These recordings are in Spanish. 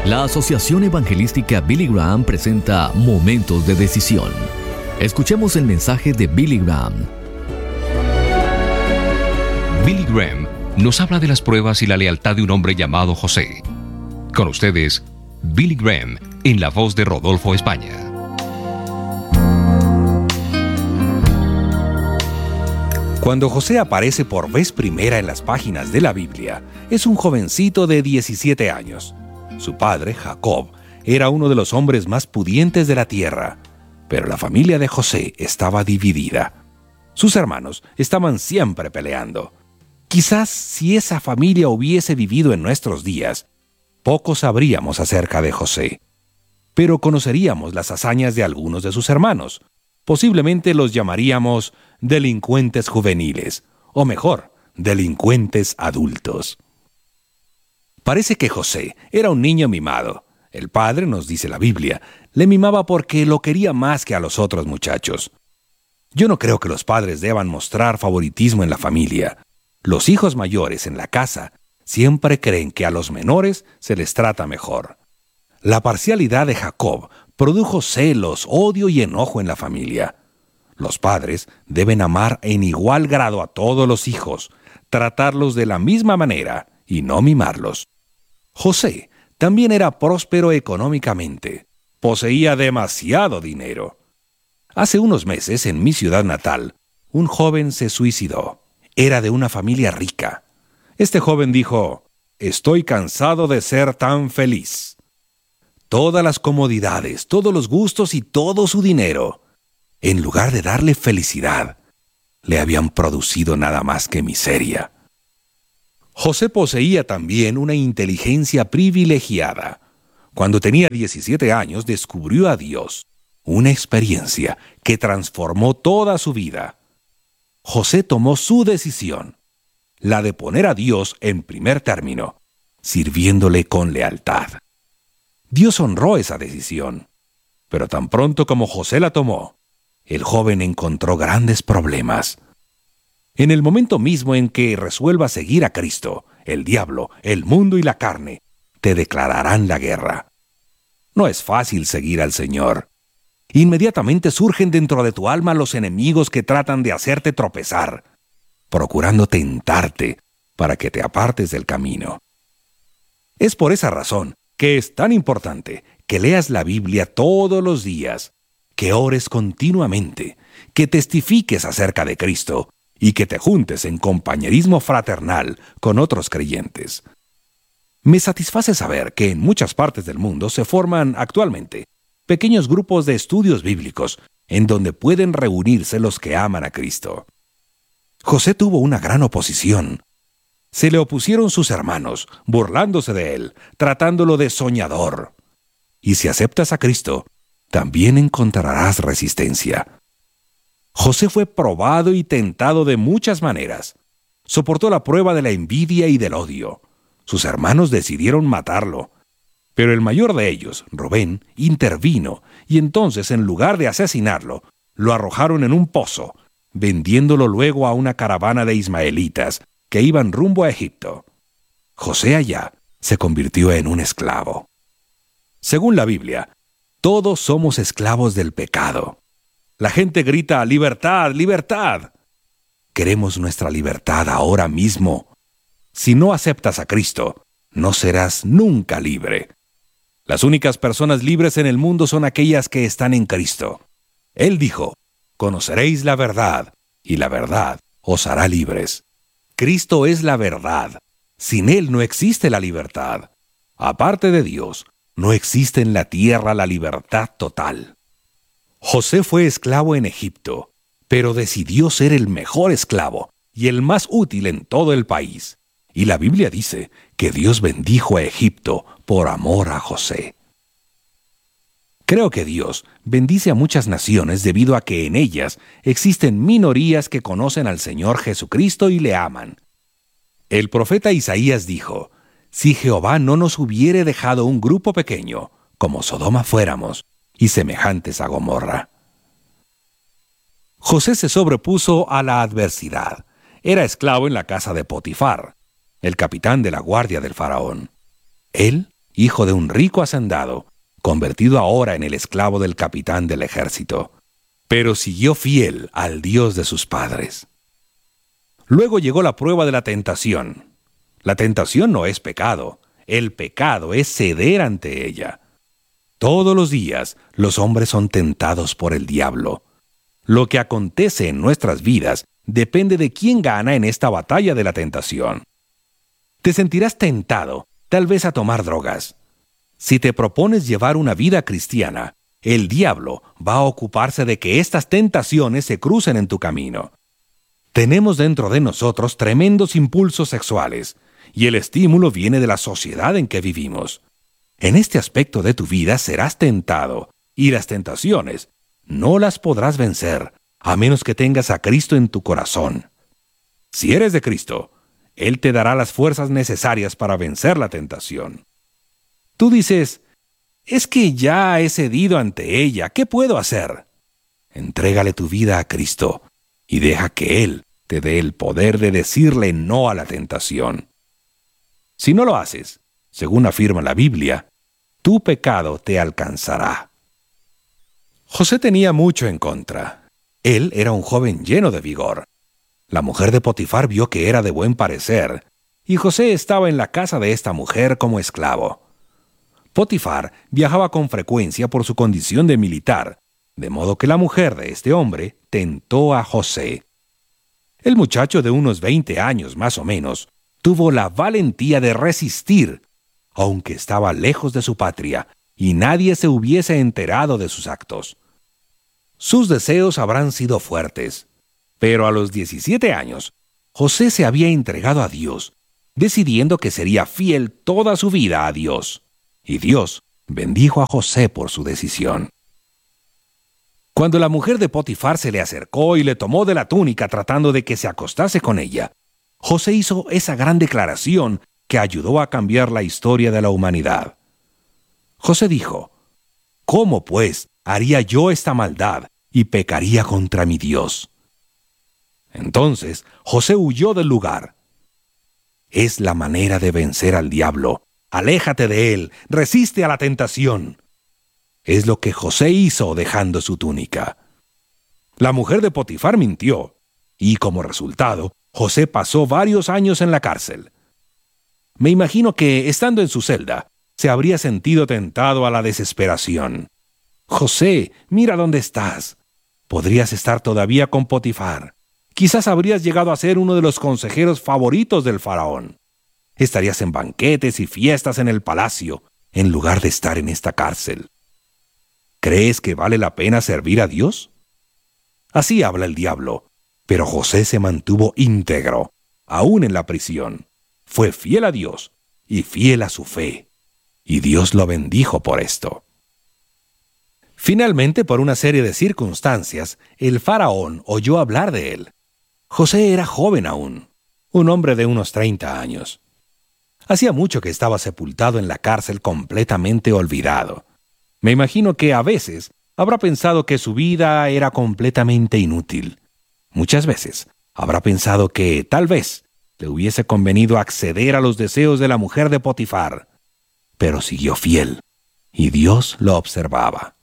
La Asociación Evangelística Billy Graham presenta Momentos de Decisión. Escuchemos el mensaje de Billy Graham. Billy Graham nos habla de las pruebas y la lealtad de un hombre llamado José. Con ustedes, Billy Graham, en la voz de Rodolfo España. Cuando José aparece por vez primera en las páginas de la Biblia, es un jovencito de 17 años. Su padre, Jacob, era uno de los hombres más pudientes de la tierra, pero la familia de José estaba dividida. Sus hermanos estaban siempre peleando. Quizás si esa familia hubiese vivido en nuestros días, poco sabríamos acerca de José, pero conoceríamos las hazañas de algunos de sus hermanos. Posiblemente los llamaríamos delincuentes juveniles, o mejor, delincuentes adultos. Parece que José era un niño mimado. El padre, nos dice la Biblia, le mimaba porque lo quería más que a los otros muchachos. Yo no creo que los padres deban mostrar favoritismo en la familia. Los hijos mayores en la casa siempre creen que a los menores se les trata mejor. La parcialidad de Jacob produjo celos, odio y enojo en la familia. Los padres deben amar en igual grado a todos los hijos, tratarlos de la misma manera y no mimarlos. José también era próspero económicamente. Poseía demasiado dinero. Hace unos meses, en mi ciudad natal, un joven se suicidó. Era de una familia rica. Este joven dijo: «Estoy cansado de ser tan feliz». Todas las comodidades, todos los gustos y todo su dinero, en lugar de darle felicidad, le habían producido nada más que miseria. José poseía también una inteligencia privilegiada. Cuando tenía 17 años descubrió a Dios, una experiencia que transformó toda su vida. José tomó su decisión, la de poner a Dios en primer término, sirviéndole con lealtad. Dios honró esa decisión, pero tan pronto como José la tomó, el joven encontró grandes problemas. En el momento mismo en que resuelvas seguir a Cristo, el diablo, el mundo y la carne te declararán la guerra. No es fácil seguir al Señor. Inmediatamente surgen dentro de tu alma los enemigos que tratan de hacerte tropezar, procurando tentarte para que te apartes del camino. Es por esa razón que es tan importante que leas la Biblia todos los días, que ores continuamente, que testifiques acerca de Cristo y que te juntes en compañerismo fraternal con otros creyentes. Me satisface saber que en muchas partes del mundo se forman actualmente pequeños grupos de estudios bíblicos en donde pueden reunirse los que aman a Cristo. José tuvo una gran oposición. Se le opusieron sus hermanos, burlándose de él, tratándolo de soñador. Y si aceptas a Cristo, también encontrarás resistencia. José fue probado y tentado de muchas maneras. Soportó la prueba de la envidia y del odio. Sus hermanos decidieron matarlo. Pero el mayor de ellos, Rubén, intervino y entonces, en lugar de asesinarlo, lo arrojaron en un pozo, vendiéndolo luego a una caravana de ismaelitas que iban rumbo a Egipto. José allá se convirtió en un esclavo. Según la Biblia, todos somos esclavos del pecado. La gente grita: «¡Libertad, libertad!». Queremos nuestra libertad ahora mismo. Si no aceptas a Cristo, no serás nunca libre. Las únicas personas libres en el mundo son aquellas que están en Cristo. Él dijo: «Conoceréis la verdad, y la verdad os hará libres». Cristo es la verdad. Sin Él no existe la libertad. Aparte de Dios, no existe en la tierra la libertad total. José fue esclavo en Egipto, pero decidió ser el mejor esclavo y el más útil en todo el país. Y la Biblia dice que Dios bendijo a Egipto por amor a José. Creo que Dios bendice a muchas naciones debido a que en ellas existen minorías que conocen al Señor Jesucristo y le aman. El profeta Isaías dijo: «Si Jehová no nos hubiere dejado un grupo pequeño, como Sodoma fuéramos, y semejantes a Gomorra». José se sobrepuso a la adversidad. Era esclavo en la casa de Potifar, el capitán de la guardia del faraón. Él hijo de un rico hacendado, convertido ahora en el esclavo del capitán del ejército, pero siguió fiel al Dios de sus padres. Luego llegó la prueba de la tentación. La tentación no es pecado, el pecado es ceder ante ella. Todos los días los hombres son tentados por el diablo. Lo que acontece en nuestras vidas depende de quién gana en esta batalla de la tentación. Te sentirás tentado, tal vez a tomar drogas. Si te propones llevar una vida cristiana, el diablo va a ocuparse de que estas tentaciones se crucen en tu camino. Tenemos dentro de nosotros tremendos impulsos sexuales, y el estímulo viene de la sociedad en que vivimos. En este aspecto de tu vida serás tentado, y las tentaciones no las podrás vencer, a menos que tengas a Cristo en tu corazón. Si eres de Cristo, Él te dará las fuerzas necesarias para vencer la tentación. Tú dices, es que ya he cedido ante ella, ¿qué puedo hacer? Entrégale tu vida a Cristo y deja que Él te dé el poder de decirle no a la tentación. Si no lo haces, según afirma la Biblia, tu pecado te alcanzará. José tenía mucho en contra. Él era un joven lleno de vigor. La mujer de Potifar vio que era de buen parecer, y José estaba en la casa de esta mujer como esclavo. Potifar viajaba con frecuencia por su condición de militar, de modo que la mujer de este hombre tentó a José. El muchacho de unos 20 años más o menos tuvo la valentía de resistir, aunque estaba lejos de su patria y nadie se hubiese enterado de sus actos. Sus deseos habrán sido fuertes, pero a los 17 años, José se había entregado a Dios, decidiendo que sería fiel toda su vida a Dios. Y Dios bendijo a José por su decisión. Cuando la mujer de Potifar se le acercó y le tomó de la túnica tratando de que se acostase con ella, José hizo esa gran declaración que ayudó a cambiar la historia de la humanidad. José dijo, ¿cómo pues haría yo esta maldad y pecaría contra mi Dios? Entonces José huyó del lugar. Es la manera de vencer al diablo. Aléjate de él, resiste a la tentación. Es lo que José hizo dejando su túnica. La mujer de Potifar mintió, y como resultado, José pasó varios años en la cárcel. Me imagino que, estando en su celda, se habría sentido tentado a la desesperación. José, mira dónde estás. Podrías estar todavía con Potifar. Quizás habrías llegado a ser uno de los consejeros favoritos del faraón. Estarías en banquetes y fiestas en el palacio, en lugar de estar en esta cárcel. ¿Crees que vale la pena servir a Dios? Así habla el diablo, pero José se mantuvo íntegro, aún en la prisión. Fue fiel a Dios y fiel a su fe, y Dios lo bendijo por esto. Finalmente, por una serie de circunstancias, el faraón oyó hablar de él. José era joven aún, un hombre de unos 30 años. Hacía mucho que estaba sepultado en la cárcel completamente olvidado. Me imagino que a veces habrá pensado que su vida era completamente inútil. Muchas veces habrá pensado que, tal vez, le hubiese convenido acceder a los deseos de la mujer de Potifar. Pero siguió fiel, y Dios lo observaba.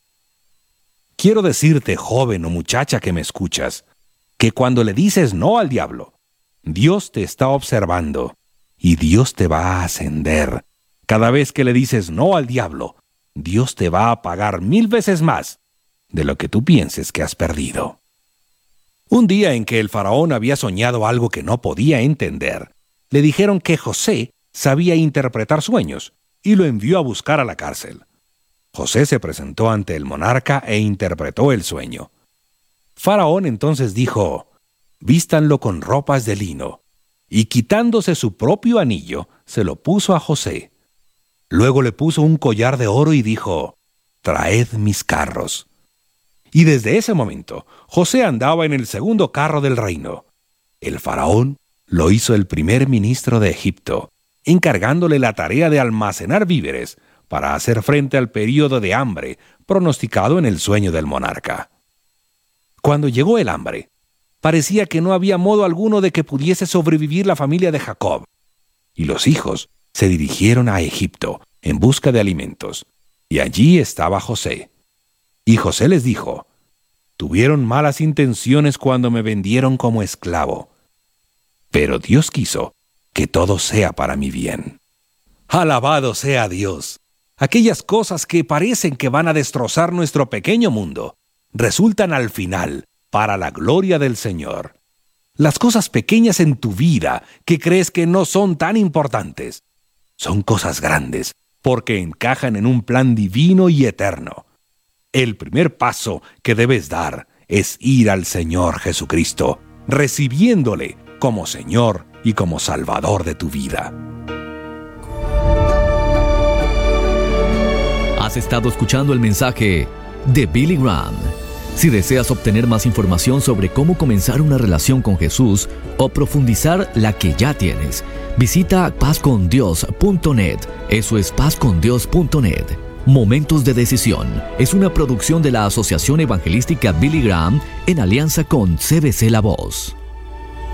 Quiero decirte, joven o muchacha que me escuchas, que cuando le dices no al diablo, Dios te está observando, y Dios te va a ascender. Cada vez que le dices no al diablo, Dios te va a pagar 1000 veces más de lo que tú pienses que has perdido. Un día en que el faraón había soñado algo que no podía entender, le dijeron que José sabía interpretar sueños y lo envió a buscar a la cárcel. José se presentó ante el monarca e interpretó el sueño. Faraón entonces dijo, «Vístanlo con ropas de lino», y quitándose su propio anillo, se lo puso a José. Luego le puso un collar de oro y dijo, «Traed mis carros». Y desde ese momento, José andaba en el segundo carro del reino. El faraón lo hizo el primer ministro de Egipto, encargándole la tarea de almacenar víveres para hacer frente al período de hambre pronosticado en el sueño del monarca. Cuando llegó el hambre, parecía que no había modo alguno de que pudiese sobrevivir la familia de Jacob, y los hijos se dirigieron a Egipto en busca de alimentos, y allí estaba José. Y José les dijo: «Tuvieron malas intenciones cuando me vendieron como esclavo, pero Dios quiso que todo sea para mi bien». ¡Alabado sea Dios! Aquellas cosas que parecen que van a destrozar nuestro pequeño mundo, resultan al final para la gloria del Señor. Las cosas pequeñas en tu vida que crees que no son tan importantes, son cosas grandes porque encajan en un plan divino y eterno. El primer paso que debes dar es ir al Señor Jesucristo, recibiéndole como Señor y como Salvador de tu vida. Has estado escuchando el mensaje de Billy Graham. Si deseas obtener más información sobre cómo comenzar una relación con Jesús o profundizar la que ya tienes, visita pazcondios.net. Eso es pazcondios.net. Momentos de Decisión es una producción de la Asociación Evangelística Billy Graham en alianza con CBC La Voz.